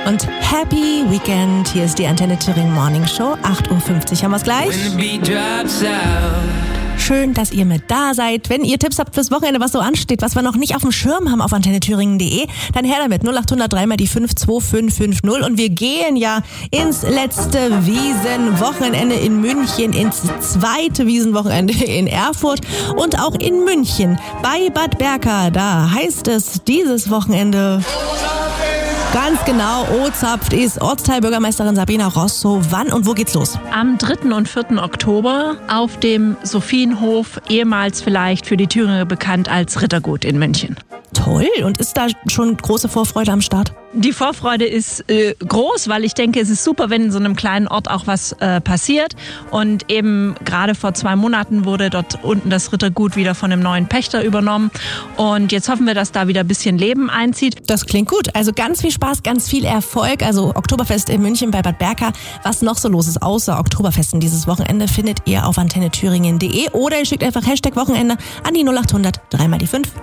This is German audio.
und Happy Weekend. Hier ist die Antenne Thüringen Morning Show. 8.50 Uhr haben wir es gleich. Schön, dass ihr mit da seid. Wenn ihr Tipps habt fürs Wochenende, was so ansteht, was wir noch nicht auf dem Schirm haben auf antennethüringen.de, dann her damit 0800 3 mal die 52550. Und wir gehen ja ins letzte Wiesenwochenende in München, ins zweite Wiesenwochenende in Erfurt und auch in München bei Bad Berka. Da heißt es dieses Wochenende... Ganz genau, O-Zapft ist Ortsteilbürgermeisterin Sabina Rosso. Wann und wo geht's los? Am 3. und 4. Oktober auf dem Sophienhof, ehemals vielleicht für die Thüringer bekannt als Rittergut in München. Toll. Und ist da schon große Vorfreude am Start? Die Vorfreude ist groß, weil ich denke, es ist super, wenn in so einem kleinen Ort auch was passiert. Und eben gerade vor 2 Monaten wurde dort unten das Rittergut wieder von einem neuen Pächter übernommen. Und jetzt hoffen wir, dass da wieder ein bisschen Leben einzieht. Das klingt gut. Also ganz viel Spaß, ganz viel Erfolg. Also Oktoberfest in München bei Bad Berka. Was noch so los ist außer Oktoberfesten dieses Wochenende, findet ihr auf antennethüringen.de oder ihr schickt einfach #Wochenende an die 0800 3 mal die 5.